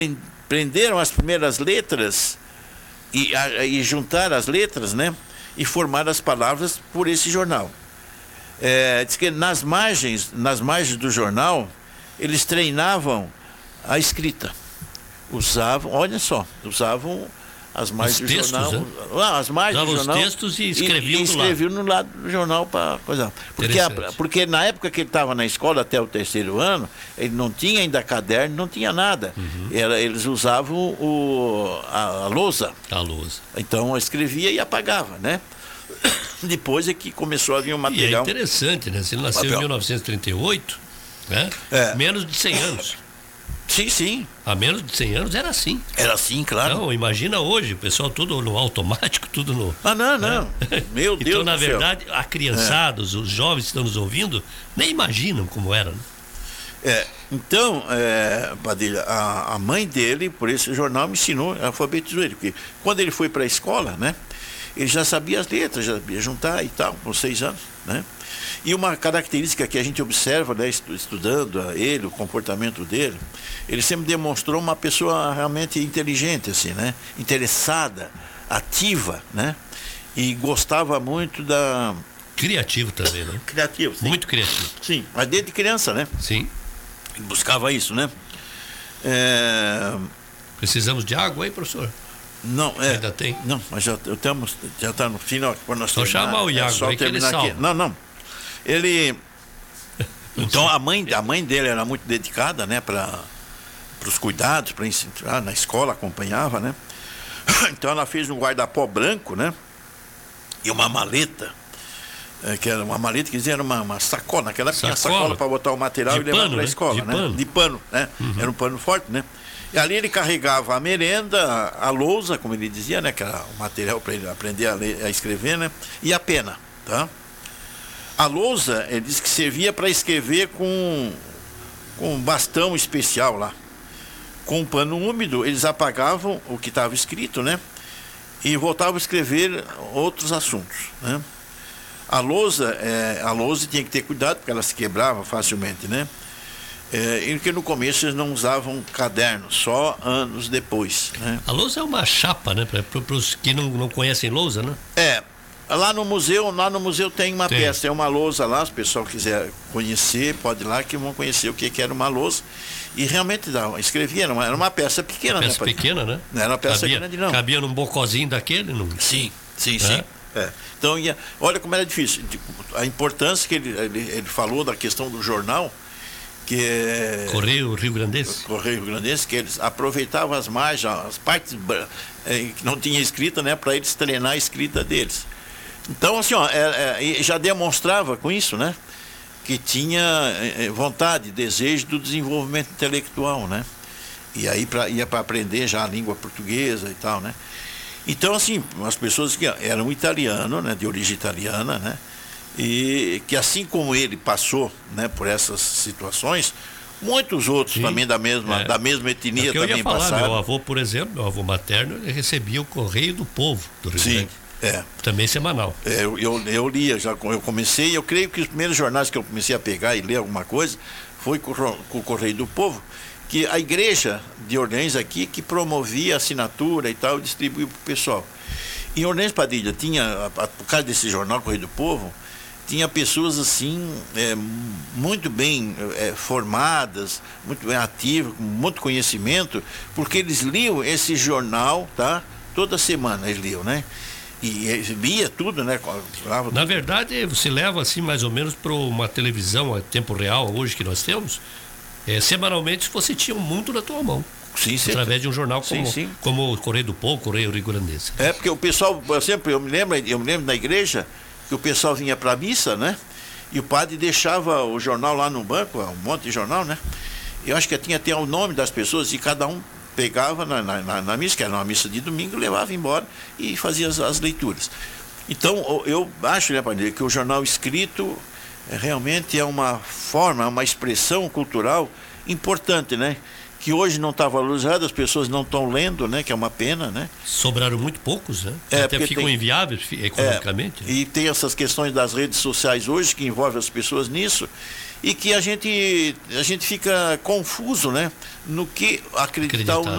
prenderam as primeiras letras e juntaram as letras, né? E formaram as palavras por esse jornal. Diz que nas margens do jornal, eles treinavam a escrita. Usavam as margens do textos, jornal. né? As margens do jornal. Os textos e escreviam no lado do jornal para coisa. Porque na época que ele estava na escola, até o 3º ano, ele não tinha ainda caderno, não tinha nada. Eles usavam a lousa. A lousa. Então escrevia e apagava, né? Depois é que começou a vir o material. E é interessante, né? Se ele nasceu em 1938, né? Menos de 100 anos. Sim. Há menos de 100 anos era assim. Era assim, claro. Não, imagina hoje, o pessoal tudo no automático, tudo no... não. Meu Deus do céu. Então, na verdade, a criançada, os jovens que estão nos ouvindo, nem imaginam como era, né? Então, Padilha, a mãe dele, por esse jornal, me ensinou, alfabetizou ele. Porque quando ele foi para a escola, né? Ele já sabia as letras, já sabia juntar e tal, com 6 anos, né? E uma característica que a gente observa, né, estudando ele, o comportamento dele, ele sempre demonstrou uma pessoa realmente inteligente, assim, né? Interessada, ativa, né? E gostava muito da... Criativo também, né? Criativo, sim. Muito criativo. Sim, mas desde criança, né? Sim. Ele buscava isso, né? Precisamos de água aí, professor? Não, ainda tem? Não, mas já está no final. Só chamar o Iago aí que ele salva. Não. Ele... Então a mãe dele era muito dedicada, né, para os cuidados, para ensinar na escola, acompanhava, né? Então ela fez um guarda-pó branco, né? E uma maleta, que era uma maleta, quer dizer, era uma sacola. Naquela época tinha sacola para botar o material e levar para a escola, né? De pano, né? Era um pano forte, né? E ali ele carregava a merenda, a lousa, como ele dizia, né? Que era o material para ele aprender a escrever, né? E a pena, tá? A lousa, ele disse que servia para escrever com um bastão especial lá. Com um pano úmido, eles apagavam o que estava escrito, né? E voltavam a escrever outros assuntos, né? A lousa tinha que ter cuidado, porque ela se quebrava facilmente, né? E que no começo eles não usavam caderno, só anos depois, né? A lousa é uma chapa, né? Para os que não conhecem lousa, né? Lá no museu tem uma peça, tem uma lousa lá, se o pessoal quiser conhecer, pode ir lá que vão conhecer o que era uma lousa. E realmente escrevia, era uma peça pequena, né? Peça pequena, né? Não era uma peça grande, não. Cabia num bocozinho daquele? Não? Sim. Então, olha como era difícil. A importância que ele falou da questão do jornal, que é... Correio Rio-Grandense, que eles aproveitavam as margens, as partes que não tinha escrita, né? Para eles treinar a escrita deles. Então, assim, já demonstrava com isso, né? Que tinha vontade, desejo do desenvolvimento intelectual, né? E aí ia para aprender já a língua portuguesa e tal, né? Então, assim, as pessoas que eram italianos, né? De origem italiana, né? E que assim como ele passou, né? Por essas situações, muitos outros também da mesma etnia também passaram. Meu avô, por exemplo, meu avô materno, ele recebia o Correio do Povo do Rio Grande. Também semanal. Eu lia, eu comecei, eu creio que os primeiros jornais que eu comecei a pegar e ler alguma coisa foi com o Correio do Povo, que a igreja de Orleans aqui que promovia a assinatura e tal, e distribuía para o pessoal. Em Orleans, Padilha, tinha, por causa desse jornal Correio do Povo, tinha pessoas assim, muito bem formadas, muito bem ativas, com muito conhecimento, porque eles liam esse jornal, tá? Toda semana eles liam, né? E lia tudo, né? Na verdade, você leva assim mais ou menos para uma televisão a tempo real hoje que nós temos, semanalmente você tinha um mundo na tua mão. Sim, através de um jornal como o Correio do Povo, Correio Rio-Grandense. Porque o pessoal, por exemplo, eu me lembro da igreja que o pessoal vinha para a missa, né? E o padre deixava o jornal lá no banco, um monte de jornal, né? Eu acho que tinha até o nome das pessoas e cada um pegava na missa, que era uma missa de domingo, levava embora e fazia as leituras. Então, eu acho, né, Padre, que o jornal escrito realmente é uma forma, uma expressão cultural importante, né? Que hoje não está valorizada, as pessoas não estão lendo, né? Que é uma pena, né? Sobraram muito poucos, né? Até ficam inviáveis economicamente. E tem essas questões das redes sociais hoje que envolvem as pessoas nisso e que a gente fica confuso, né? No que acreditar ou não.